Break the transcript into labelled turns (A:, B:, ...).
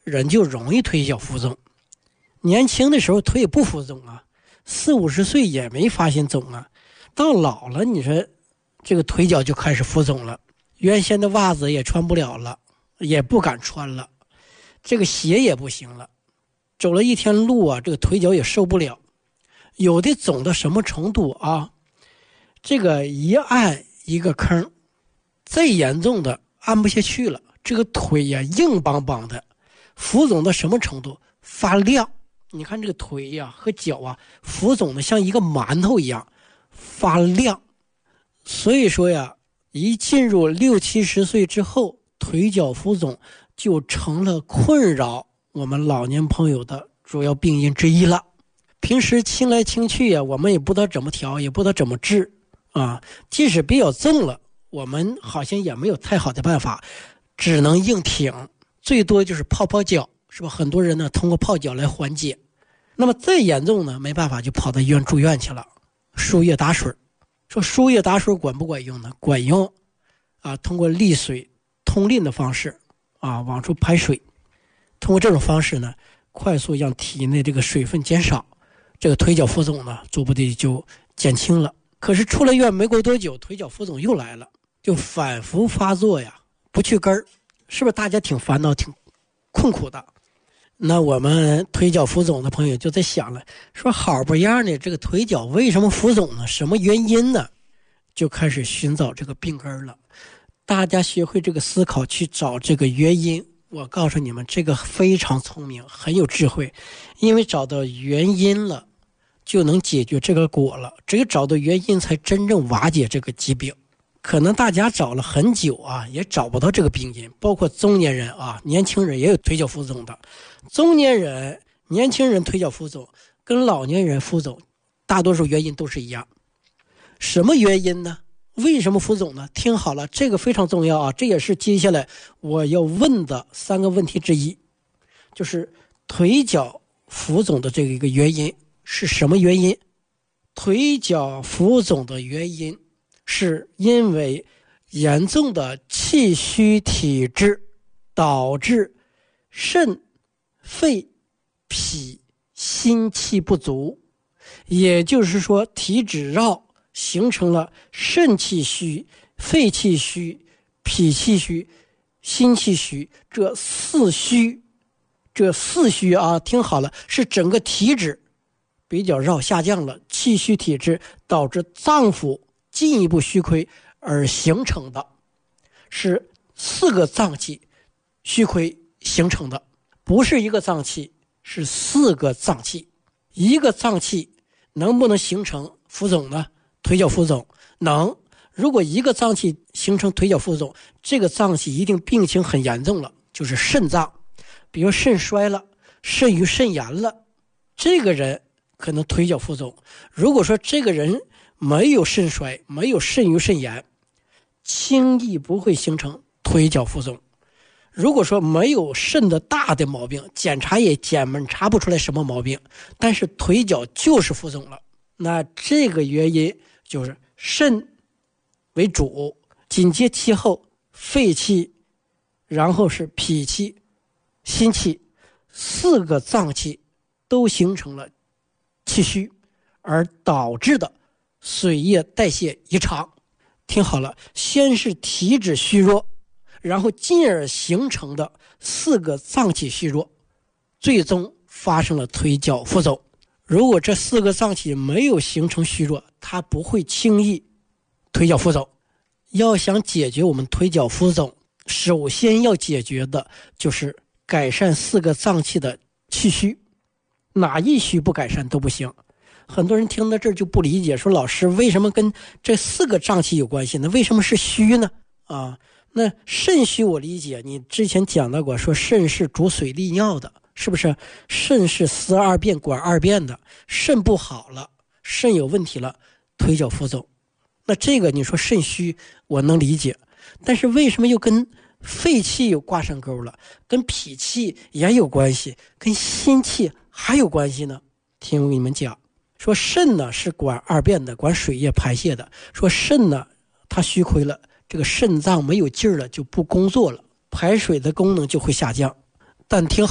A: 人就容易腿脚浮肿。年轻的时候腿也不浮肿啊，40-50岁也没发现肿啊，到老了你说这个腿脚就开始浮肿了，原先的袜子也穿不了了，也不敢穿了，这个鞋也不行了，走了一天路啊，这个腿脚也受不了。有的肿到什么程度啊，这个一按一个坑，再严重的按不下去了，这个腿呀硬邦邦的，浮肿到什么程度？发亮。你看这个腿呀和脚啊浮肿的像一个馒头一样发亮。所以说呀，一进入60-70岁之后，腿脚浮肿就成了困扰我们老年朋友的主要病因之一了。平时清来清去呀，我们也不知道怎么调，也不知道怎么治啊。即使比较重了，我们好像也没有太好的办法，只能硬挺，最多就是泡泡脚，是吧？很多人呢通过泡脚来缓解。那么再严重呢，没办法就跑到医院住院去了，输液打水。说输液打水管不管用呢？管用啊，通过利水通淋的方式啊往出排水，通过这种方式呢，快速让体内这个水分减少，这个腿脚浮肿呢逐步的就减轻了。可是出了院没过多久，腿脚浮肿又来了，就反复发作呀，不去根儿，是不是大家挺烦恼挺困苦的？那我们腿脚浮肿的朋友就在想了，说好不样的这个腿脚为什么浮肿呢？什么原因呢？就开始寻找这个病根了。大家学会这个思考去找这个原因，我告诉你们，这个非常聪明，很有智慧，因为找到原因了就能解决这个果了，只有找到原因才真正瓦解这个疾病。可能大家找了很久啊，也找不到这个病因，包括中年人啊，年轻人也有腿脚浮肿的。中年人、年轻人腿脚浮肿跟老年人浮肿大多数原因都是一样。什么原因呢？为什么浮肿呢？听好了，这个非常重要啊，这也是接下来我要问的3个问题之一，就是腿脚浮肿的这个一个原因是什么原因？腿脚浮肿的原因是因为严重的气虚体质导致肾、肺、脾、心气不足，也就是说体脂绕形成了肾气虚、肺气虚、脾气虚、心气虚，这四虚啊，听好了，是整个体质比较绕下降了，气虚体质导致脏腑进一步虚亏而形成的，是4个脏器虚亏形成的，不是一个脏器，是4个脏器。一个脏器能不能形成浮肿呢？腿脚浮肿能。如果一个脏器形成腿脚浮肿，这个脏器一定病情很严重了，就是肾脏，比如肾衰了、肾盂肾炎了，这个人可能腿脚浮肿。如果说这个人没有肾衰，没有肾盂肾炎，轻易不会形成腿脚浮肿。如果说没有肾的大的毛病，检查也检查不出来什么毛病，但是腿脚就是浮肿了，那这个原因就是肾为主，紧接其后肺气，然后是脾气、心气，4个脏器都形成了气虚，而导致的水液代谢异常。听好了，先是体质虚弱，然后进而形成的4个脏器虚弱，最终发生了腿脚浮肿。如果这4个脏器没有形成虚弱，它不会轻易腿脚浮肿。要想解决我们腿脚浮肿，首先要解决的就是改善4个脏器的气虚，哪一虚不改善都不行。很多人听到这儿就不理解，说老师为什么跟这4个脏器有关系呢？为什么是虚呢？那肾虚我理解，你之前讲到过，说肾是主水利尿的，是不是？肾是司2便管2便的，肾不好了，肾有问题了，腿脚浮肿。那这个你说肾虚我能理解，但是为什么又跟肺气有挂上钩了，跟脾气也有关系，跟心气还有关系呢？听我给你们讲，说肾呢是管2便的，管水液排泄的，说肾呢它虚亏了，这个肾脏没有劲儿了，就不工作了，排水的功能就会下降。但听